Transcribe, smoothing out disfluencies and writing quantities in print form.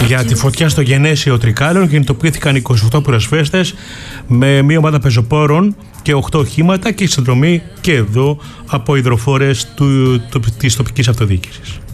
Για τη φωτιά στο Γενέσιο Τρικάλων κινητοποιήθηκαν 28 πυροσβέστες με μία ομάδα πεζοπόρων και 8 οχήματα και συνδρομή και εδώ από υδροφόρες της τοπικής αυτοδιοίκησης.